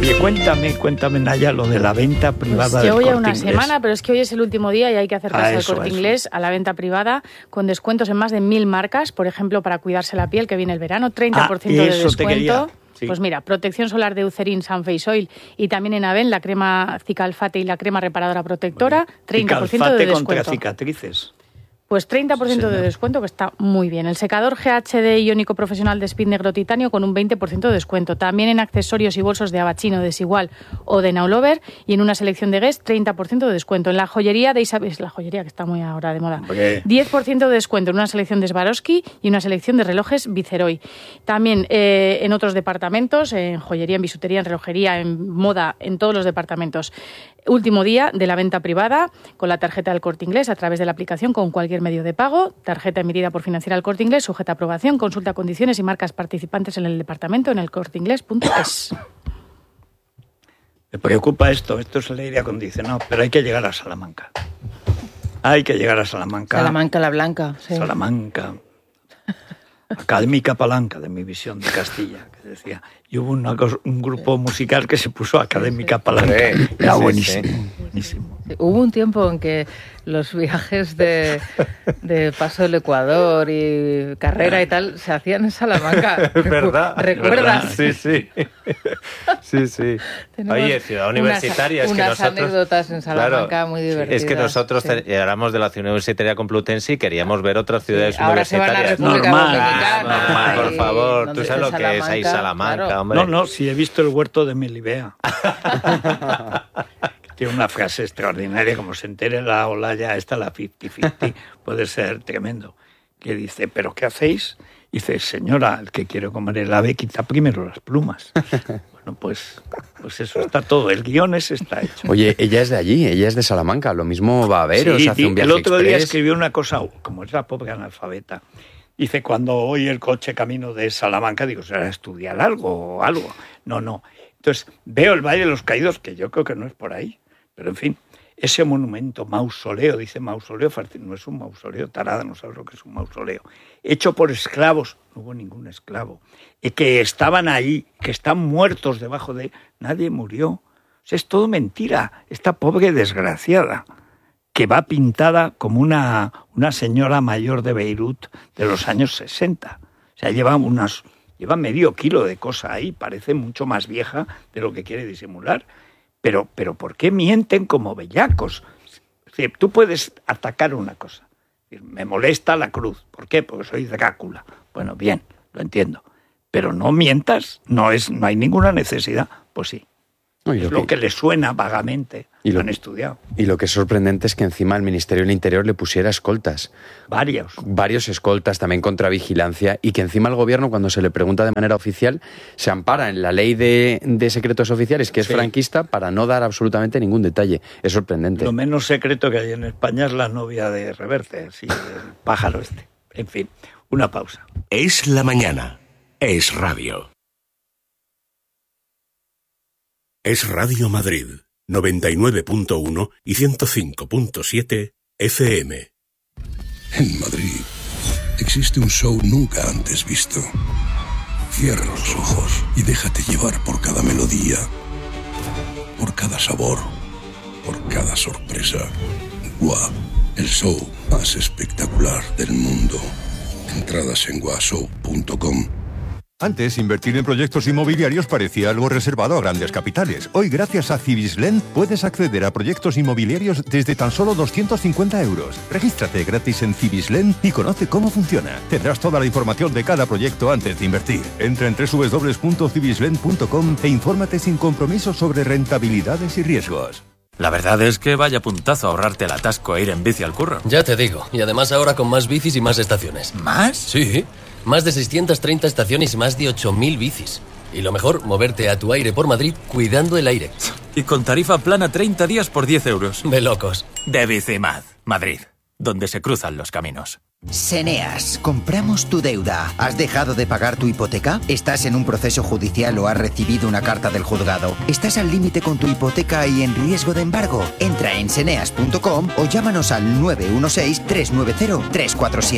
Oye, cuéntame, Naya, lo de la venta privada del Corte Inglés. Llevo ya una semana, pero es que hoy es el último día y hay que hacer caso al Corte Inglés, a la venta privada, con descuentos en más de 1.000 marcas, por ejemplo, para cuidarse la piel, que viene el verano, 30% de descuento. Sí. Pues mira, protección solar de Eucerin Sun Face Oil y también en Aven la crema Cicalfate y la crema reparadora protectora, 30% de descuento. Contra cicatrices. Pues 30% de descuento, que está muy bien. El secador GHD iónico profesional de Speed Negro Titanio con un 20% de descuento. También en accesorios y bolsos de Abachino, Desigual o de Naulover. Y en una selección de Guess, 30% de descuento. En la joyería de Isabel, la joyería que está muy ahora de moda. 10% de descuento en una selección de Swarovski y una selección de relojes Viceroy. También en otros departamentos, en joyería, en bisutería, en relojería, en moda, en todos los departamentos. Último día de la venta privada con la tarjeta del Corte Inglés a través de la aplicación con cualquier medio de pago. Tarjeta emitida por Financiera del Corte Inglés, sujeta a aprobación. Consulta condiciones y marcas participantes en el departamento en elcorteinglés.es. Me preocupa esto es el aire acondicionado, pero hay que llegar a Salamanca. Salamanca la Blanca. Sí. Salamanca. Académica Palanca, de mi visión de Castilla, que decía. Y hubo un grupo musical que se puso Académica Palanca. Era buenísimo. Sí. Hubo un tiempo en que los viajes de Paso del Ecuador y Carrera y tal se hacían en Salamanca. ¿Verdad? ¿Recuerdas? Sí. Oye, ciudad universitaria. Unas anécdotas en Salamanca muy divertidas. Es que nosotros éramos de la ciudad universitaria Complutense y queríamos ver otras ciudades universitarias. Normal, por favor. Tú sabes lo que es ahí Salamanca, claro. hombre. No, sí he visto el huerto de Melibea. Tiene una frase extraordinaria, como se entere la Olaya, la 50-50, puede ser tremendo, que dice, ¿pero qué hacéis? Dice, señora, el que quiere comer el ave quita primero las plumas. Bueno, pues eso está todo, el guión está hecho. Oye, ella es de allí, ella es de Salamanca, lo mismo va a ver, o se hace un viaje el otro día express. escribió una cosa, como es la pobre analfabeta, dice, cuando oí el coche camino de Salamanca, digo, ¿será estudiar algo? No. Entonces, veo el Valle de los Caídos, que yo creo que no es por ahí. Pero, en fin, ese monumento, mausoleo, dice mausoleo, no es un mausoleo, tarada, no sabes lo que es un mausoleo, hecho por esclavos, no hubo ningún esclavo, que estaban ahí, que están muertos debajo de... Nadie murió. O sea, es todo mentira. Esta pobre desgraciada, que va pintada como una señora mayor de Beirut de los años 60. O sea, lleva medio kilo de cosa ahí, parece mucho más vieja de lo que quiere disimular. Pero ¿por qué mienten como bellacos? Es decir, tú puedes atacar una cosa. Me molesta la cruz. ¿Por qué? Porque soy Drácula. Bueno, bien, lo entiendo. Pero no mientas, no hay ninguna necesidad. Pues sí. Es lo que le suena vagamente. Lo han estudiado. Y lo que es sorprendente es que encima el Ministerio del Interior le pusiera escoltas. Varios escoltas, también contra vigilancia, y que encima el gobierno, cuando se le pregunta de manera oficial, se ampara en la ley de secretos oficiales, que es franquista, para no dar absolutamente ningún detalle. Es sorprendente. Lo menos secreto que hay en España es la novia de Reverte, sí, el pájaro este. En fin, una pausa. Es la mañana. Es radio. Es Radio Madrid, 99.1 y 105.7 FM. En Madrid existe un show nunca antes visto. Cierra los ojos y déjate llevar por cada melodía, por cada sabor, por cada sorpresa. GUA, el show más espectacular del mundo. Entradas en guashow.com. Antes, invertir en proyectos inmobiliarios parecía algo reservado a grandes capitales. Hoy, gracias a Cibislen, puedes acceder a proyectos inmobiliarios desde tan solo 250 euros. Regístrate gratis en Cibislen y conoce cómo funciona. Tendrás toda la información de cada proyecto antes de invertir. Entra en www.cibislen.com e infórmate sin compromiso sobre rentabilidades y riesgos. La verdad es que vaya puntazo ahorrarte el atasco e ir en bici al curro. Ya te digo, y además ahora con más bicis y más estaciones. ¿Más? Sí, más de 630 estaciones y más de 8.000 bicis. Y lo mejor, moverte a tu aire por Madrid cuidando el aire. Y con tarifa plana 30 días por 10 euros. De locos. De Bicimad, Madrid, donde se cruzan los caminos. Seneas, compramos tu deuda. ¿Has dejado de pagar tu hipoteca? ¿Estás en un proceso judicial o has recibido una carta del juzgado? ¿Estás al límite con tu hipoteca y en riesgo de embargo? Entra en seneas.com o llámanos al 916-390-347.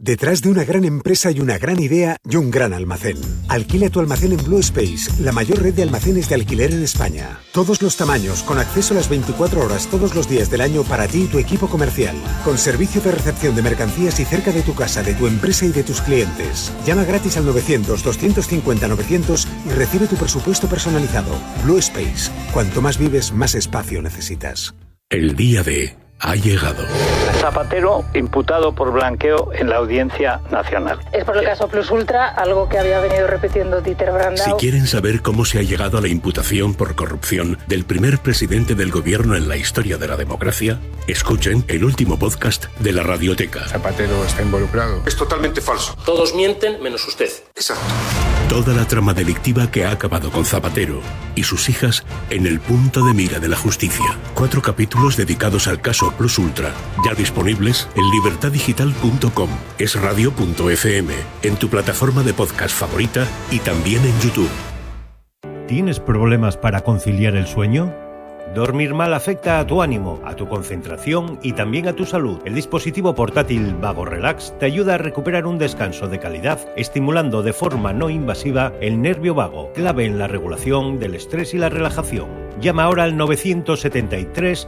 Detrás de una gran empresa hay una gran idea y un gran almacén. Alquila tu almacén en Blue Space, la mayor red de almacenes de alquiler en España. Todos los tamaños, con acceso a las 24 horas todos los días del año para ti y tu equipo comercial. Con servicio de recepción de mercancías y cerca de tu casa, de tu empresa y de tus clientes. Llama gratis al 900-250-900 y recibe tu presupuesto personalizado. Blue Space. Cuanto más vives, más espacio necesitas. El día D ha llegado. Zapatero imputado por blanqueo en la Audiencia Nacional. Es por el caso Plus Ultra, algo que había venido repitiendo Dieter Brandau. Si quieren saber cómo se ha llegado a la imputación por corrupción del primer presidente del gobierno en la historia de la democracia, escuchen el último podcast de la Radioteca. Zapatero está involucrado. Es totalmente falso. Todos mienten menos usted. Exacto. Toda la trama delictiva que ha acabado con Zapatero y sus hijas en el punto de mira de la justicia. 4 capítulos dedicados al caso Plus Ultra, ya disponibles en libertadigital.com, esradio.fm, en tu plataforma de podcast favorita y también en YouTube. ¿Tienes problemas para conciliar el sueño? Dormir mal afecta a tu ánimo, a tu concentración y también a tu salud. El dispositivo portátil Vago Relax te ayuda a recuperar un descanso de calidad, estimulando de forma no invasiva el nervio vago, clave en la regulación del estrés y la relajación. Llama ahora al 973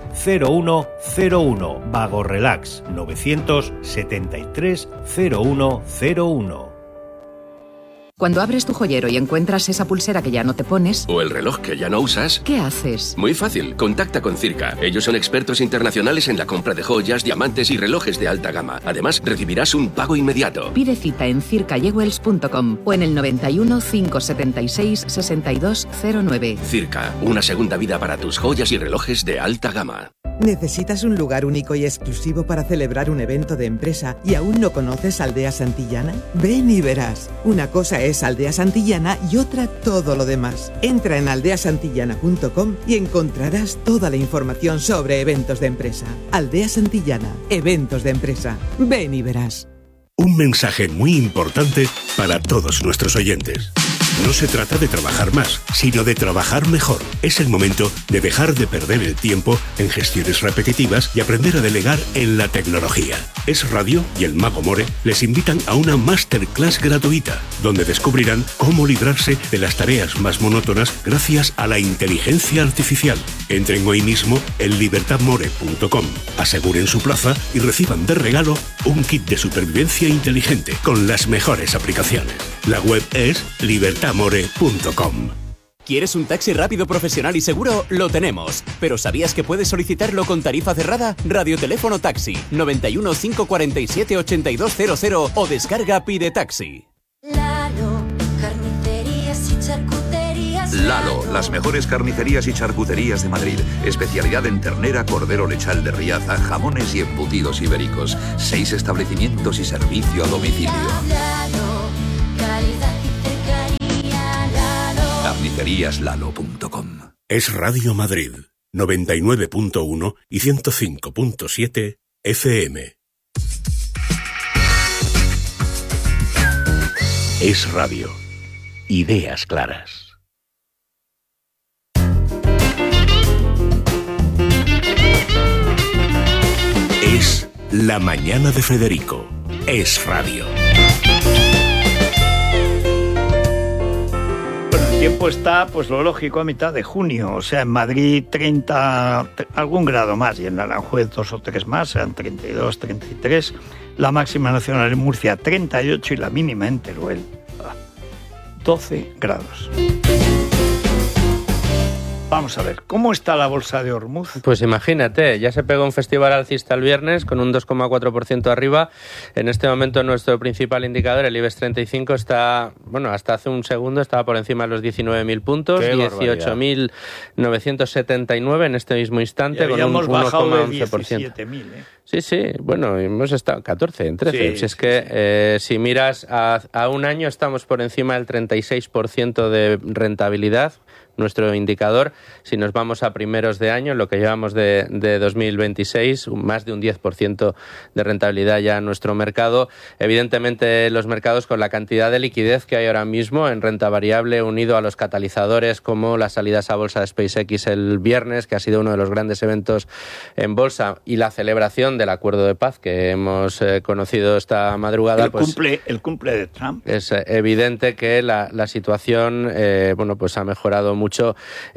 0101 Vago Relax 973 0101. Cuando abres tu joyero y encuentras esa pulsera que ya no te pones... o el reloj que ya no usas... ¿qué haces? Muy fácil, contacta con Circa. Ellos son expertos internacionales en la compra de joyas, diamantes y relojes de alta gama. Además, recibirás un pago inmediato. Pide cita en circayewells.com o en el 91 576 6209. Circa, una segunda vida para tus joyas y relojes de alta gama. ¿Necesitas un lugar único y exclusivo para celebrar un evento de empresa y aún no conoces Aldea Santillana? Ven y verás. Una cosa es Aldea Santillana y otra todo lo demás. Entra en aldeasantillana.com y encontrarás toda la información sobre eventos de empresa. Aldea Santillana, eventos de empresa. Ven y verás. Un mensaje muy importante para todos nuestros oyentes. No se trata de trabajar más, sino de trabajar mejor. Es el momento de dejar de perder el tiempo en gestiones repetitivas y aprender a delegar en la tecnología. Es Radio y el Mago More les invitan a una masterclass gratuita, donde descubrirán cómo librarse de las tareas más monótonas gracias a la inteligencia artificial. Entren hoy mismo en libertadmore.com, aseguren su plaza y reciban de regalo un kit de supervivencia inteligente con las mejores aplicaciones. La web es libertadmore.com. ¿Quieres un taxi rápido, profesional y seguro? Lo tenemos. ¿Pero sabías que puedes solicitarlo con tarifa cerrada? Radioteléfono Taxi 91 547 8200 o descarga Pide Taxi. Lalo, carnicerías y charcuterías. Lalo, las mejores carnicerías y charcuterías de Madrid. Especialidad en ternera, cordero lechal de Riaza, jamones y embutidos ibéricos. 6 establecimientos y servicio a domicilio. Lalo, calidad y cercanía. Lalo. Carniceríaslalo.com. Es Radio Madrid, 99.1 y 105.7 FM. Es Radio. Ideas claras. Es La Mañana de Federico. Es Radio. Bueno, el tiempo está, pues lo lógico, a mitad de junio. O sea, en Madrid 30, algún grado más, y en Aranjuez 2 o 3 más, serán 32, 33. La máxima nacional en Murcia 38 y la mínima en Teruel 12 grados. Vamos a ver, ¿cómo está la bolsa de Ormuz? Pues imagínate, ya se pegó un festival alcista el viernes con un 2,4% arriba. En este momento nuestro principal indicador, el IBEX 35, está, bueno, hasta hace un segundo estaba por encima de los 19.000 puntos, 18.979 en este mismo instante, con un 1,11%. Sí, bueno, hemos estado 14, en 13. Sí, si es que si miras a un año estamos por encima del 36% de rentabilidad, nuestro indicador. Si nos vamos a primeros de año, lo que llevamos de 2026, más de un 10% de rentabilidad ya en nuestro mercado. Evidentemente, los mercados, con la cantidad de liquidez que hay ahora mismo en renta variable, unido a los catalizadores como las salidas a bolsa de SpaceX el viernes, que ha sido uno de los grandes eventos en bolsa, y la celebración ratificación del acuerdo de paz que hemos conocido esta madrugada. El cumple de Trump. Es evidente que la situación pues ha mejorado mucho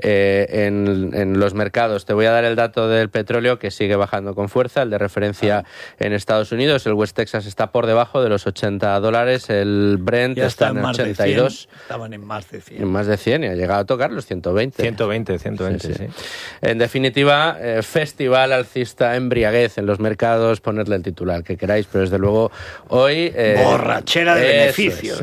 en los mercados. Te voy a dar el dato del petróleo, que sigue bajando con fuerza, el de referencia en Estados Unidos. El West Texas está por debajo de los $80, el Brent ya está en 82. Estaban en más de 100. En más de 100 y ha llegado a tocar los 120. 120, sí. En definitiva, festival alcista, embriaguez en los mercados, ponerle el titular que queráis, pero desde luego hoy... borrachera de beneficios.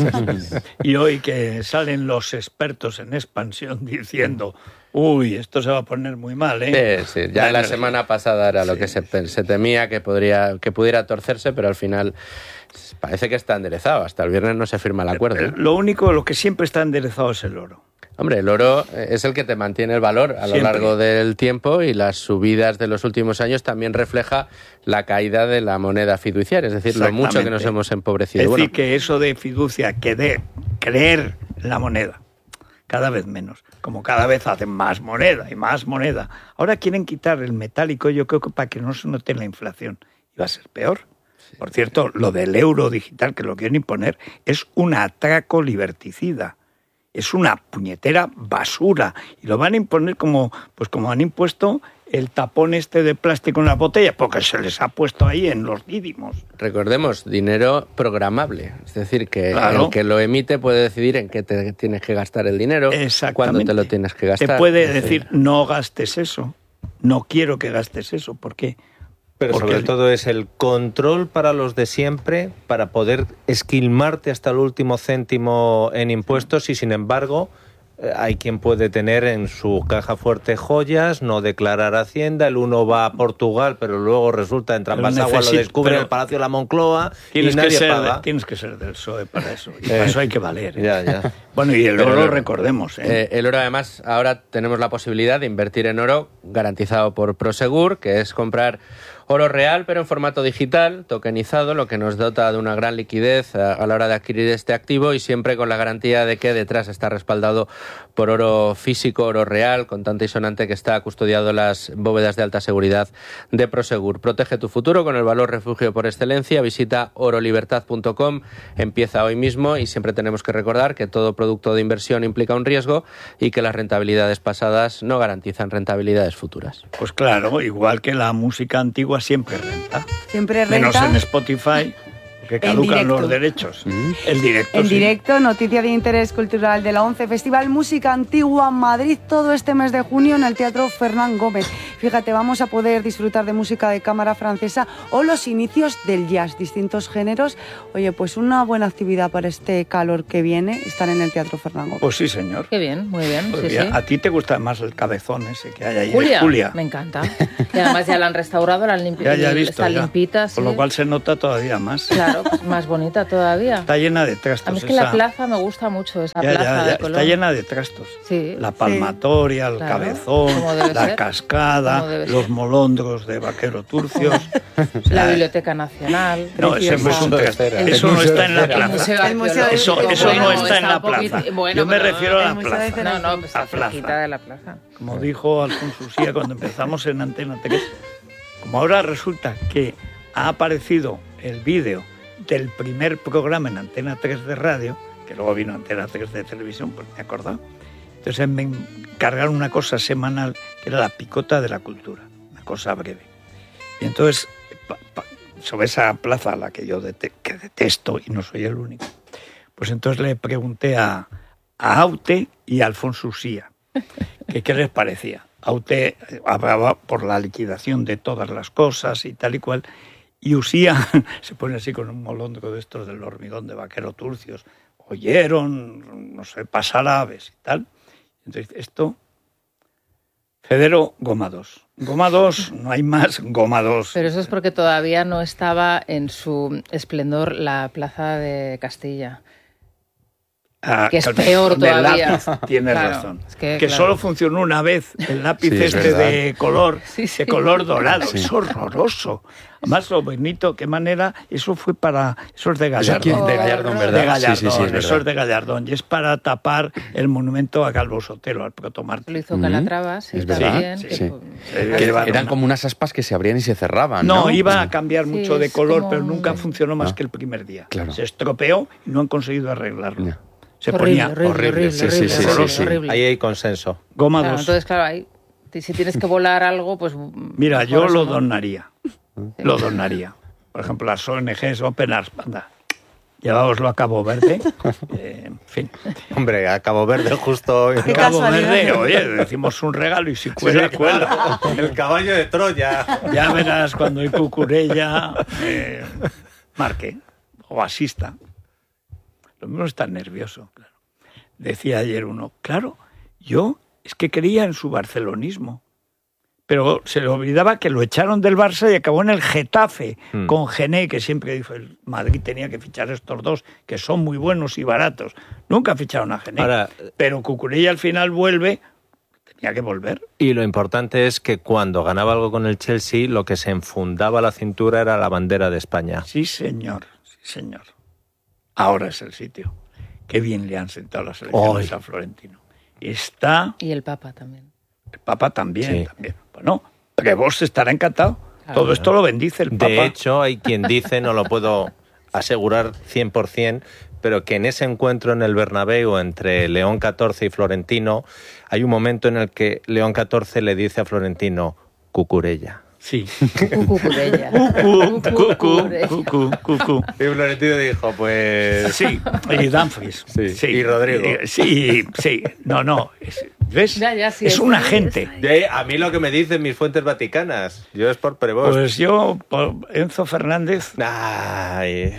Y hoy que salen los expertos en expansión diciendo... Uy, esto se va a poner muy mal, ¿eh? Sí, ya la semana pasada era lo que se temía que pudiera torcerse, pero al final parece que está enderezado. Hasta el viernes no se firma el acuerdo. Lo que siempre está enderezado es el oro. Hombre, el oro es el que te mantiene el valor a lo largo del tiempo, y las subidas de los últimos años también refleja la caída de la moneda fiduciaria, es decir, lo mucho que nos hemos empobrecido. Es decir, que eso de fiducia, que de creer en la moneda, cada vez menos. Como cada vez hacen más moneda y más moneda. Ahora quieren quitar el metálico, yo creo que para que no se note la inflación. Y va a ser peor. Por cierto, lo del euro digital que lo quieren imponer es un atraco liberticida. Es una puñetera basura. Y lo van a imponer como han impuesto el tapón de plástico en la botella, porque se les ha puesto ahí en los dídimos. Recordemos, dinero programable. Es decir, que el que lo emite puede decidir en qué te tienes que gastar el dinero, cuándo te lo tienes que gastar. Te puede decir, no gastes eso, no quiero que gastes eso. ¿Por qué? Pero sobre todo es el control para los de siempre, para poder esquilmarte hasta el último céntimo en impuestos, y sin embargo... Hay quien puede tener en su caja fuerte joyas, no declarar Hacienda, el uno va a Portugal, pero luego resulta en Trampas-Agua lo descubre en el Palacio de la Moncloa y nadie paga. Tienes que ser del PSOE para eso, y para eso hay que valer. Ya. Bueno, y el oro, recordemos. El oro, además, ahora tenemos la posibilidad de invertir en oro garantizado por Prosegur, que es comprar oro real, pero en formato digital, tokenizado, lo que nos dota de una gran liquidez a la hora de adquirir este activo, y siempre con la garantía de que detrás está respaldado por oro físico, oro real, contante y sonante, que está custodiado en las bóvedas de alta seguridad de Prosegur. Protege tu futuro con el valor refugio por excelencia. Visita orolibertad.com, empieza hoy mismo, y siempre tenemos que recordar que todo producto de inversión implica un riesgo y que las rentabilidades pasadas no garantizan rentabilidades futuras. Pues claro, igual que la música antigua siempre renta. Siempre renta. Menos en Spotify, que caducan los derechos. El directo. En directo, noticia de interés cultural de la ONCE, Festival Música Antigua Madrid, todo este mes de junio en el Teatro Fernán Gómez. Fíjate, vamos a poder disfrutar de música de cámara francesa o los inicios del jazz, distintos géneros. Oye, pues una buena actividad para este calor que viene, estar en el Teatro Fernán Gómez. Pues sí, señor. Qué bien, muy bien. Pues sí. A ti te gusta más el cabezón ese que hay ahí. Julia. Me encanta. Y además ya la han restaurado, la han limpiado. Ya he visto, está limpita. Con lo cual se nota todavía más. Claro, pues más bonita todavía. Está llena de trastos. A mí es que la plaza me gusta mucho, esa plaza de Colón. Está llena de trastos. Sí. La palmatoria, el cabezón, la cascada, los molondros de Vaquero Turcios. La Biblioteca Nacional. No, ese es un eso no está en la plaza. Eso no está en la plaza. Yo me refiero a la plaza. No, pues está cerquita de la plaza. Como dijo Alfonso Usía cuando empezamos en Antena 3, como ahora resulta que ha aparecido el vídeo del primer programa en Antena 3 de radio, que luego vino Antena 3 de televisión, porque me he acordado. Entonces me encargaron una cosa semanal que era la picota de la cultura, una cosa breve. Y entonces, sobre esa plaza a la que yo detesto, y no soy el único, pues entonces le pregunté a Aute y a Alfonso Usía que qué les parecía. Aute hablaba por la liquidación de todas las cosas y tal y cual, y Usía se pone así con un molondro de estos del hormigón de Vaquero Turcios. Oyeron, no sé, pasar aves y tal. Entonces, esto, Federo, Goma 2. Goma 2, no hay más, Goma 2. Pero eso es porque todavía no estaba en su esplendor la Plaza de Castilla. Que es peor todavía. Tienes razón. Es que solo funcionó una vez el lápiz de color, de color dorado. Es horroroso. Además, lo bonito, qué manera, eso fue para... Eso es de Gallardón. De Gallardón, ¿verdad? De Gallardón, sí, es eso es de Gallardón. Y es para tapar el monumento a Calvo Sotelo, al protomártir. Lo hizo Calatrava, sí, también. Sí. Que eran como unas aspas que se abrían y se cerraban, ¿no? Iba a cambiar mucho de color, pero nunca funcionó más que el primer día. Claro. Se estropeó y no han conseguido arreglarlo. Se horrible, ponía horrible. Sí. Ahí hay consenso. Goma claro, 2. entonces, claro, ahí, si tienes que volar algo, pues... Mira, yo lo donaría. Lo donaría. Por ejemplo, las ONGs, Open Arms, anda, lleváoslo a Cabo Verde. En fin. Hombre, a Cabo Verde justo... A Cabo Verde, oye, decimos un regalo y si cuela, cuela. El caballo de Troya. Ya verás cuando hay Cucurella, marque o asista. Lo mismo está nervioso, claro. Decía ayer uno, claro, yo es que creía en su barcelonismo, pero se le olvidaba que lo echaron del Barça y acabó en el Getafe, con Gené, que siempre dijo el Madrid tenía que fichar estos dos, que son muy buenos y baratos. Nunca ficharon a Gené, pero Cucurella al final vuelve, tenía que volver. Y lo importante es que cuando ganaba algo con el Chelsea, lo que se enfundaba a la cintura era la bandera de España. Sí, señor, sí, señor. Ahora es el sitio. Qué bien le han sentado las elecciones a Florentino. Está... Y el Papa también. El Papa también, también. Bueno, Prevost estará encantado. Claro. Todo esto lo bendice el Papa. De hecho, hay quien dice, no lo puedo asegurar 100%, pero que en ese encuentro en el Bernabéu entre León XIV y Florentino, hay un momento en el que León XIV le dice a Florentino, Cucurella. Sí. Cucurella. Cucu. Y Florentino dijo, pues... Sí, y Dumfries. Sí. Y Rodrigo. Sí. No. ¿Ves? Es un agente. A mí lo que me dicen mis fuentes vaticanas. Yo es por Prevost. Pues yo, por Enzo Fernández... Ay...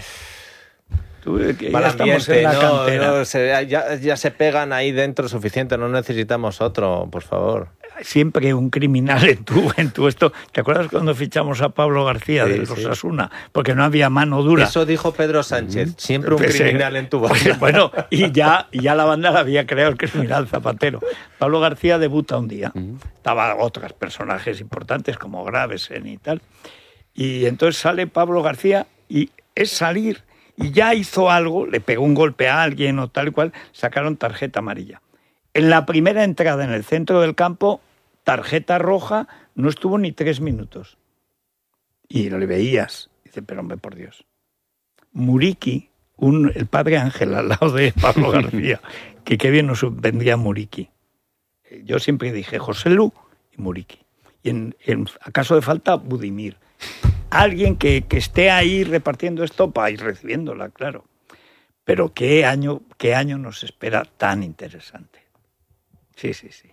Ya estamos en la cantera. Ya se pegan ahí dentro suficiente, no necesitamos otro, por favor. Siempre un criminal en tu esto. ¿Te acuerdas cuando fichamos a Pablo García de los Osasuna? Porque no había mano dura. Eso dijo Pedro Sánchez, siempre un criminal en tu banda. Bueno, y ya la banda la había creado el criminal Zapatero. Pablo García debuta un día. Estaban otros personajes importantes como Gravesen y tal. Y entonces sale Pablo García y es salir... Y ya hizo algo, le pegó un golpe a alguien o tal y cual, sacaron tarjeta amarilla. En la primera entrada en el centro del campo, tarjeta roja, no estuvo ni 3 minutos. Y lo le veías. Dice, pero hombre, por Dios. Muriqui, el padre Ángel al lado de Pablo García, que qué bien nos vendría Muriqui. Yo siempre dije José Lu y Muriqui. Y a caso de falta, Budimir. Alguien que esté ahí repartiendo estopa y recibiéndola, claro. Pero qué año nos espera tan interesante. Sí.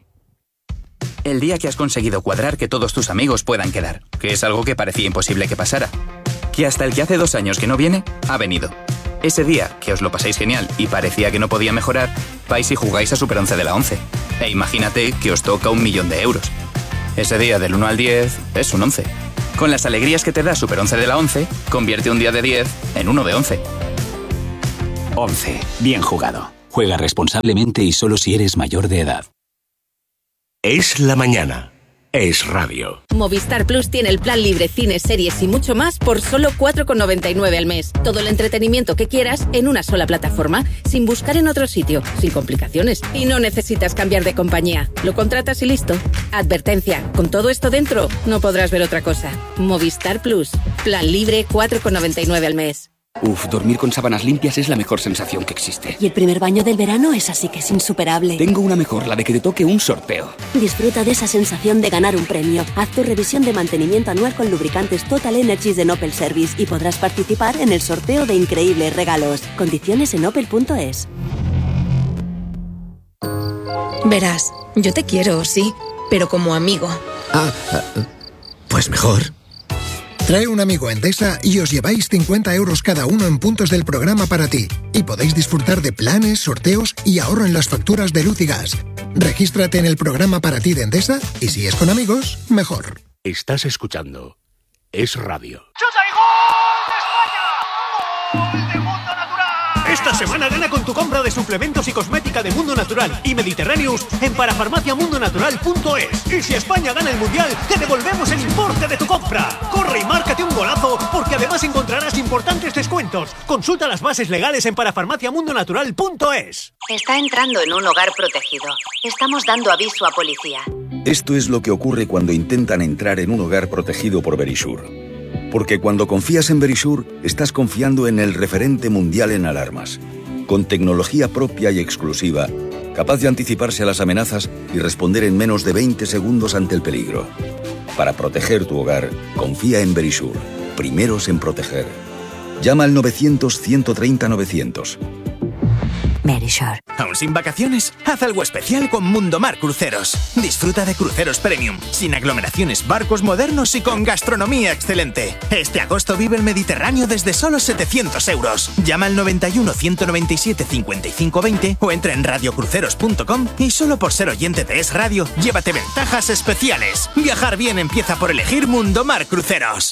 El día que has conseguido cuadrar que todos tus amigos puedan quedar, que es algo que parecía imposible que pasara. Que hasta el que hace 2 años que no viene, ha venido. Ese día que os lo pasáis genial y parecía que no podía mejorar, vais y jugáis a Super 11 de la 11. E imagínate que os toca 1 millón de euros. Ese día del 1 al 10 es un 11. Con las alegrías que te da Super 11 de la 11, convierte un día de 10 en uno de 11. 11. Bien jugado. Juega responsablemente y solo si eres mayor de edad. Es la mañana. Es radio. Movistar Plus tiene el plan libre, cines, series y mucho más por solo 4,99 al mes. Todo el entretenimiento que quieras en una sola plataforma, sin buscar en otro sitio, sin complicaciones. Y no necesitas cambiar de compañía. Lo contratas y listo. Advertencia, con todo esto dentro, no podrás ver otra cosa. Movistar Plus. Plan libre, 4,99 al mes. Dormir con sábanas limpias es la mejor sensación que existe. Y el primer baño del verano es así que es insuperable. Tengo una mejor, la de que te toque un sorteo. Disfruta de esa sensación de ganar un premio. Haz tu revisión de mantenimiento anual con lubricantes Total Energies de Opel Service y podrás participar en el sorteo de increíbles regalos. Condiciones en opel.es. Verás, yo te quiero, sí, pero como amigo. Pues mejor. Trae un amigo a Endesa y os lleváis 50 euros cada uno en puntos del programa para ti. Y podéis disfrutar de planes, sorteos y ahorro en las facturas de luz y gas. Regístrate en el programa para ti de Endesa y si es con amigos, mejor. Estás escuchando Es Radio. ¡Chuta y gol de España! ¡Gol de Mundo Natural! Esta semana gana con tu compra de suplementos y cosmética de Mundo Natural y Mediterráneos en parafarmaciamundonatural.es. Y si España gana el Mundial, te devolvemos el importe de tu compra. Corre y márcate un golazo, porque además encontrarás importantes descuentos. Consulta las bases legales en parafarmaciamundonatural.es. Está entrando en un hogar protegido. Estamos dando aviso a policía. Esto es lo que ocurre cuando intentan entrar en un hogar protegido por Verisure. Porque cuando confías en Verisure, estás confiando en el referente mundial en alarmas. Con tecnología propia y exclusiva, capaz de anticiparse a las amenazas y responder en menos de 20 segundos ante el peligro. Para proteger tu hogar, confía en Verisure. Primeros en proteger. Llama al 900-130-900. Verisure. ¿Aún sin vacaciones? Haz algo especial con Mundomar Cruceros. Disfruta de cruceros premium, sin aglomeraciones, barcos modernos y con gastronomía excelente. Este agosto vive el Mediterráneo desde solo 700 euros. Llama al 91 197 55 20 o entra en radiocruceros.com y solo por ser oyente de Es Radio, llévate ventajas especiales. Viajar bien empieza por elegir Mundomar Cruceros.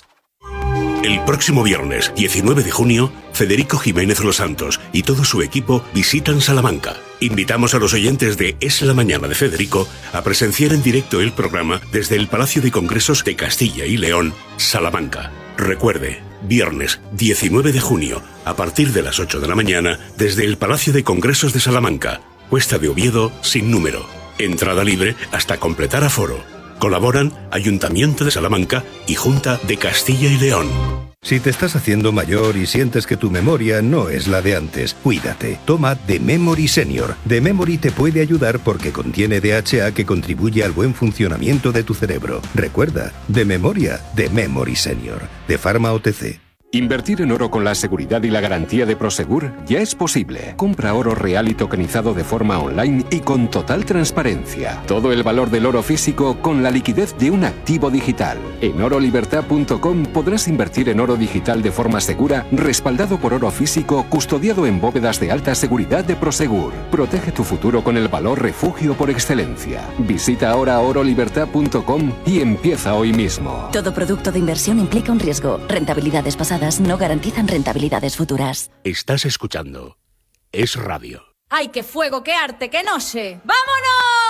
El próximo viernes, 19 de junio, Federico Jiménez Los Santos y todo su equipo visitan Salamanca. Invitamos a los oyentes de Es la Mañana de Federico a presenciar en directo el programa desde el Palacio de Congresos de Castilla y León, Salamanca. Recuerde, viernes 19 de junio, a partir de las 8 de la mañana, desde el Palacio de Congresos de Salamanca, Cuesta de Oviedo, sin número. Entrada libre hasta completar aforo. Colaboran Ayuntamiento de Salamanca y Junta de Castilla y León. Si te estás haciendo mayor y sientes que tu memoria no es la de antes, cuídate. Toma The Memory Senior. The Memory te puede ayudar porque contiene DHA que contribuye al buen funcionamiento de tu cerebro. Recuerda, de memoria, The Memory Senior. De Pharma OTC. Invertir en oro con la seguridad y la garantía de Prosegur ya es posible. Compra oro real y tokenizado de forma online y con total transparencia. Todo el valor del oro físico con la liquidez de un activo digital. En orolibertad.com podrás invertir en oro digital de forma segura, respaldado por oro físico, custodiado en bóvedas de alta seguridad de Prosegur. Protege tu futuro con el valor refugio por excelencia. Visita ahora orolibertad.com y empieza hoy mismo. Todo producto de inversión implica un riesgo. Rentabilidades pasadas no garantizan rentabilidades futuras. Estás escuchando Es Radio. ¡Ay, qué fuego, qué arte, qué noche! ¡Vámonos!